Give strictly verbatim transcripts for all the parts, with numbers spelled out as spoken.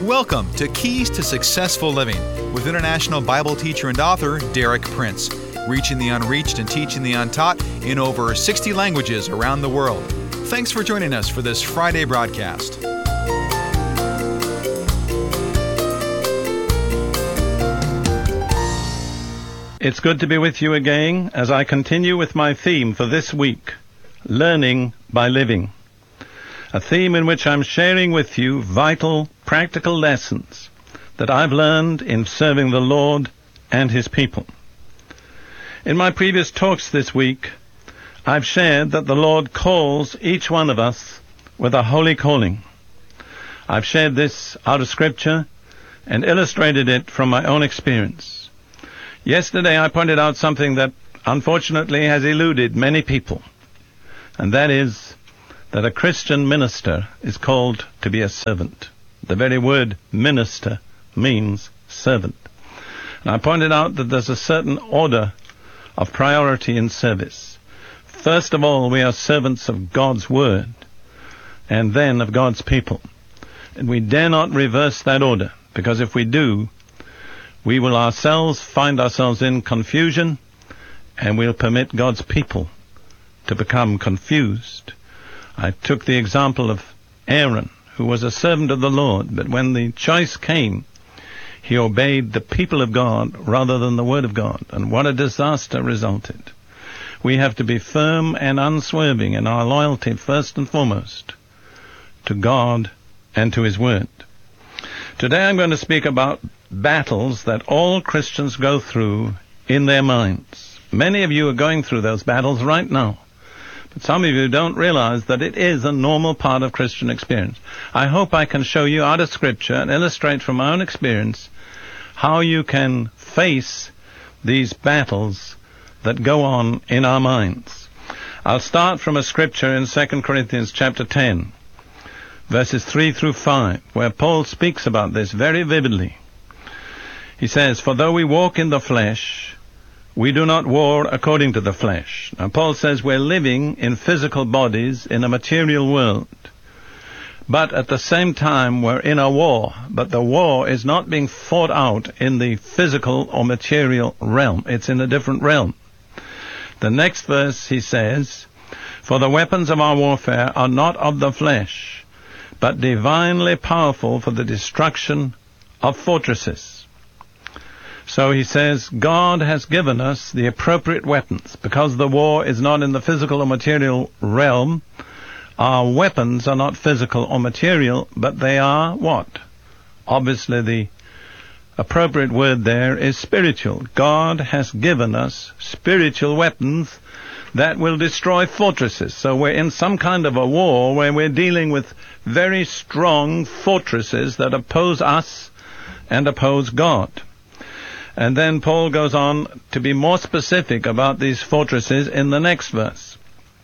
Welcome to Keys to Successful Living with international Bible teacher and author Derek Prince, reaching the unreached and teaching the untaught in over sixty languages around the world. Thanks for joining us for this Friday broadcast. It's good to be with you again as I continue with my theme for this week, Learning by Living. A theme in which I'm sharing with you vital, practical lessons that I've learned in serving the Lord and His people. In my previous talks this week, I've shared that the Lord calls each one of us with a holy calling. I've shared this out of Scripture and illustrated it from my own experience. Yesterday I pointed out something that unfortunately has eluded many people, and that is that a Christian minister is called to be a servant. The very word minister means servant. And I pointed out that there's a certain order of priority in service. First of all, we are servants of God's Word, and then of God's people. And we dare not reverse that order, because if we do, we will ourselves find ourselves in confusion, and we'll permit God's people to become confused. I took the example of Aaron, who was a servant of the Lord, but when the choice came, he obeyed the people of God rather than the Word of God, and what a disaster resulted. We have to be firm and unswerving in our loyalty, first and foremost, to God and to His Word. Today I'm going to speak about battles that all Christians go through in their minds. Many of you are going through those battles right now. But some of you don't realize that it is a normal part of Christian experience. I hope I can show you out of Scripture and illustrate from my own experience how you can face these battles that go on in our minds. I'll start from a scripture in Second Corinthians chapter ten, verses three through five, where Paul speaks about this very vividly. He says, "For though we walk in the flesh, we do not war according to the flesh." Now, Paul says we're living in physical bodies in a material world. But at the same time, we're in a war. But the war is not being fought out in the physical or material realm. It's in a different realm. The next verse, he says, "For the weapons of our warfare are not of the flesh, but divinely powerful for the destruction of fortresses." So he says, God has given us the appropriate weapons. Because the war is not in the physical or material realm, our weapons are not physical or material, but they are what? Obviously the appropriate word there is spiritual. God has given us spiritual weapons that will destroy fortresses. So we're in some kind of a war where we're dealing with very strong fortresses that oppose us and oppose God. And then Paul goes on to be more specific about these fortresses in the next verse.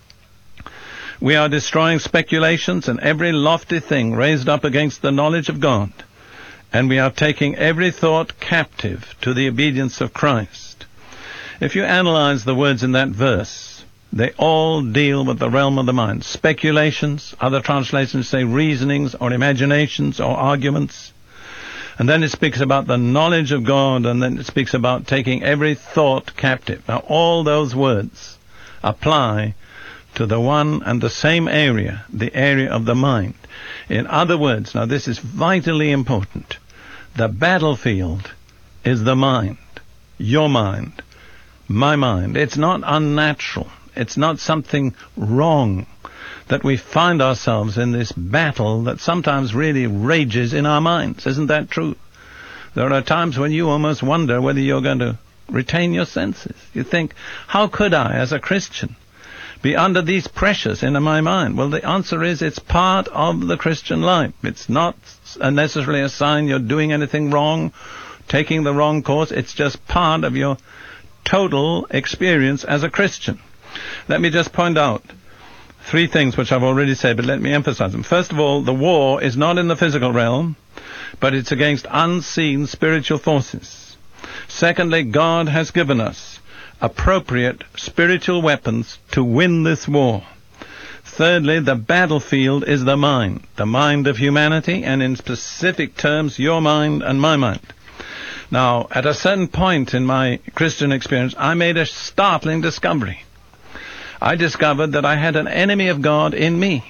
"We are destroying speculations and every lofty thing raised up against the knowledge of God, and we are taking every thought captive to the obedience of Christ." If you analyze the words in that verse, they all deal with the realm of the mind. Speculations, other translations say reasonings or imaginations or arguments. And then it speaks about the knowledge of God, and then it speaks about taking every thought captive. Now, all those words apply to the one and the same area, the area of the mind. In other words, now this is vitally important, the battlefield is the mind, your mind, my mind. It's not unnatural. It's not something wrong that we find ourselves in this battle that sometimes really rages in our minds. Isn't that true? There are times when you almost wonder whether you're going to retain your senses. You think, how could I, as a Christian, be under these pressures in my mind? Well, the answer is it's part of the Christian life. It's not necessarily a sign you're doing anything wrong, taking the wrong course. It's just part of your total experience as a Christian. Let me just point out three things which I've already said, but let me emphasize them. First of all, the war is not in the physical realm, but it's against unseen spiritual forces. Secondly, God has given us appropriate spiritual weapons to win this war. Thirdly, the battlefield is the mind, the mind of humanity, and in specific terms, your mind and my mind. Now, at a certain point in my Christian experience, I made a startling discovery. I discovered that I had an enemy of God in me.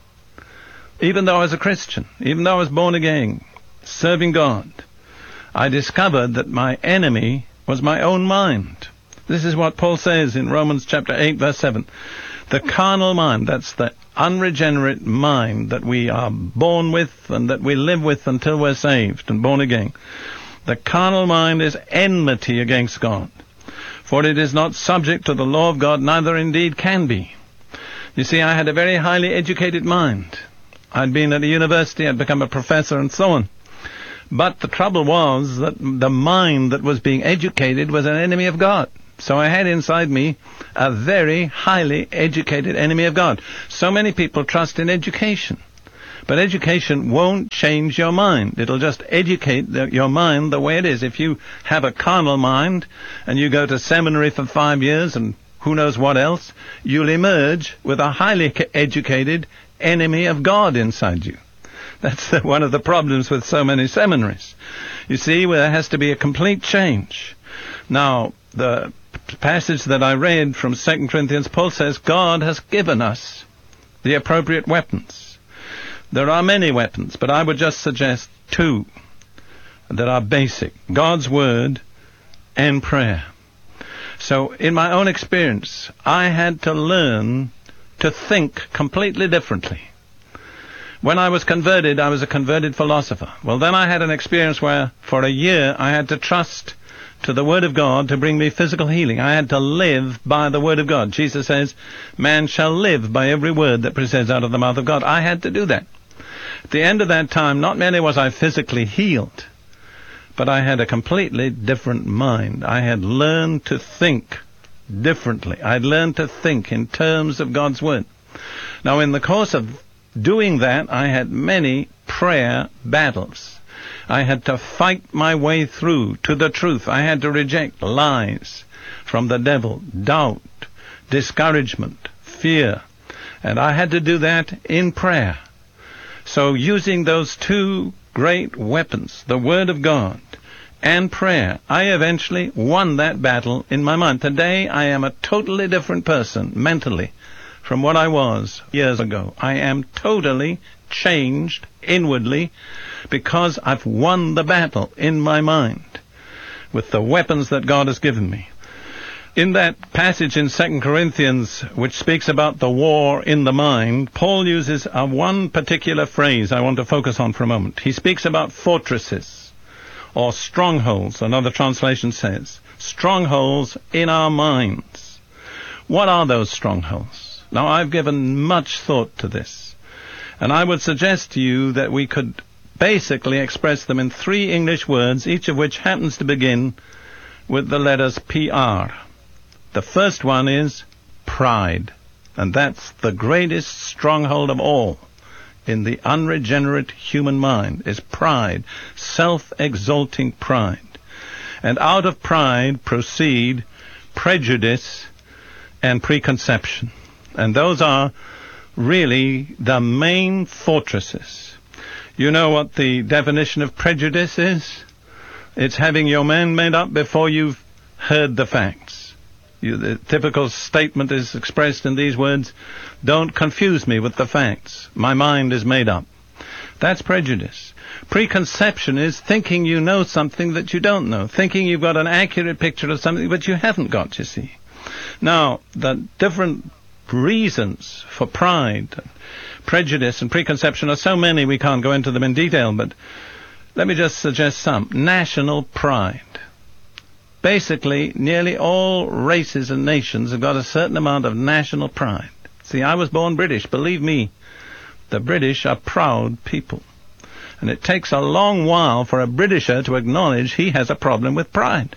Even though I was a Christian, even though I was born again, serving God, I discovered that my enemy was my own mind. This is what Paul says in Romans chapter eight, verse seven. The carnal mind, that's the unregenerate mind that we are born with and that we live with until we're saved and born again. The carnal mind is enmity against God, for it is not subject to the law of God, neither indeed can be. You see, I had a very highly educated mind. I'd been at a university, I'd become a professor and so on. But the trouble was that the mind that was being educated was an enemy of God. So I had inside me a very highly educated enemy of God. So many people trust in education. But education won't change your mind. It'll just educate the, your mind the way it is. If you have a carnal mind and you go to seminary for five years and who knows what else, you'll emerge with a highly educated enemy of God inside you. That's the, one of the problems with so many seminaries. You see, well, there has to be a complete change. Now, the passage that I read from Second Corinthians, Paul says, God has given us the appropriate weapons. There are many weapons, but I would just suggest two that are basic. God's Word and prayer. So, in my own experience, I had to learn to think completely differently. When I was converted, I was a converted philosopher. Well, then I had an experience where, for a year, I had to trust to the Word of God to bring me physical healing. I had to live by the Word of God. Jesus says, man shall live by every word that proceeds out of the mouth of God. I had to do that. At the end of that time, not merely was I physically healed, but I had a completely different mind. I had learned to think differently. I had learned to think in terms of God's Word. Now, in the course of doing that, I had many prayer battles. I had to fight my way through to the truth. I had to reject lies from the devil, doubt, discouragement, fear. And I had to do that in prayer. So using those two great weapons, the Word of God and prayer, I eventually won that battle in my mind. Today I am a totally different person mentally from what I was years ago. I am totally changed inwardly because I've won the battle in my mind with the weapons that God has given me. In that passage in Second Corinthians, which speaks about the war in the mind, Paul uses a one particular phrase I want to focus on for a moment. He speaks about fortresses, or strongholds, another translation says. Strongholds in our minds. What are those strongholds? Now, I've given much thought to this, and I would suggest to you that we could basically express them in three English words, each of which happens to begin with the letters P R. The first one is pride, and that's the greatest stronghold of all in the unregenerate human mind, is pride, self-exalting pride. And out of pride proceed prejudice and preconception. And those are really the main fortresses. You know what the definition of prejudice is? It's having your mind made up before you've heard the facts. You, the typical statement is expressed in these words, don't confuse me with the facts. My mind is made up. That's prejudice. Preconception is thinking you know something that you don't know, thinking you've got an accurate picture of something but you haven't got, you see. Now, the different reasons for pride, prejudice and preconception are so many we can't go into them in detail, but let me just suggest some. National pride. Basically, nearly all races and nations have got a certain amount of national pride. See, I was born British. Believe me, the British are proud people. And it takes a long while for a Britisher to acknowledge he has a problem with pride.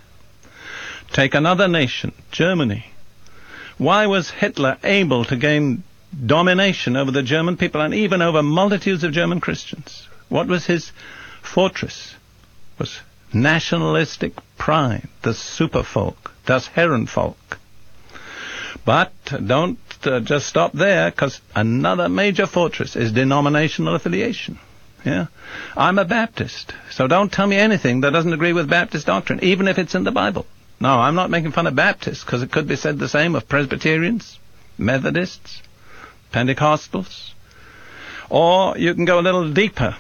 Take another nation, Germany. Why was Hitler able to gain domination over the German people and even over multitudes of German Christians? What was his fortress? It was nationalistic pride, the superfolk, das Herrenvolk. But don't uh, just stop there, because another major fortress is denominational affiliation. Yeah, I'm a Baptist, so don't tell me anything that doesn't agree with Baptist doctrine, even if it's in the Bible. No, I'm not making fun of Baptists, because it could be said the same of Presbyterians, Methodists, Pentecostals. Or you can go a little deeper.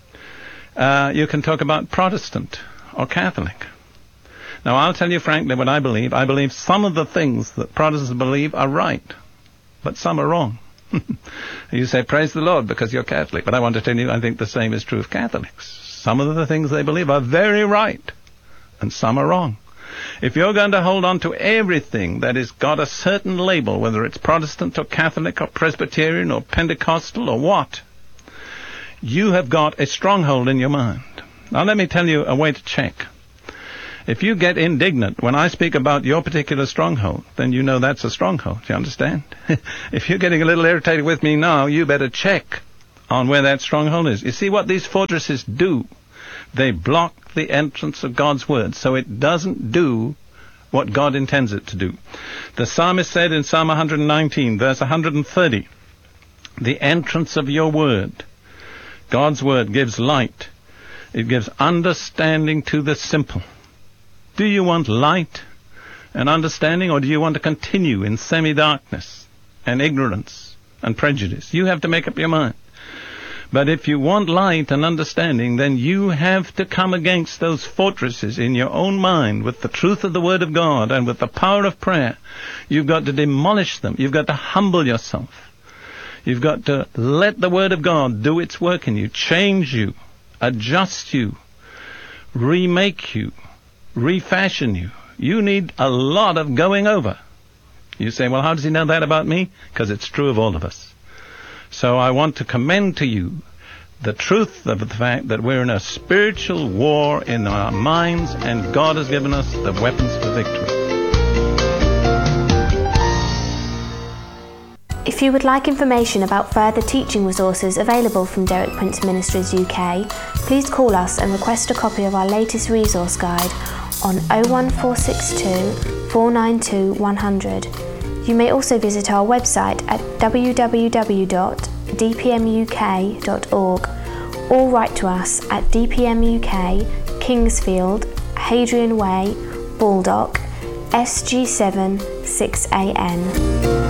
Uh, you can talk about Protestant or Catholic. Now, I'll tell you frankly what I believe. I believe some of the things that Protestants believe are right, but some are wrong. You say, praise the Lord, because you're Catholic. But I want to tell you, I think the same is true of Catholics. Some of the things they believe are very right, and some are wrong. If you're going to hold on to everything that has got a certain label, whether it's Protestant or Catholic or Presbyterian or Pentecostal or what, you have got a stronghold in your mind. Now let me tell you a way to check. If you get indignant when I speak about your particular stronghold, then you know that's a stronghold. You understand? If you're getting a little irritated with me now, you better check on where that stronghold is. You see what these fortresses do? They block the entrance of God's word, so it doesn't do what God intends it to do. The psalmist said in Psalm one nineteen, verse one thirty, the entrance of your word, God's word, gives light. It gives understanding to the simple. Do you want light and understanding, or do you want to continue in semi-darkness and ignorance and prejudice? You have to make up your mind. But if you want light and understanding, then you have to come against those fortresses in your own mind with the truth of the Word of God and with the power of prayer. You've got to demolish them. You've got to humble yourself. You've got to let the Word of God do its work in you, change you, adjust you, remake you, refashion you. You need a lot of going over. You say, well, how does he know that about me? Because it's true of all of us. So I want to commend to you the truth of the fact that we're in a spiritual war in our minds, and God has given us the weapons for victory. If you would like information about further teaching resources available from Derek Prince Ministries U K, please call us and request a copy of our latest resource guide on oh one four six two, four nine two, one hundred. You may also visit our website at w w w dot d p m u k dot org or write to us at D P M U K, Kingsfield, Hadrian Way, Baldock, S G seven six A N.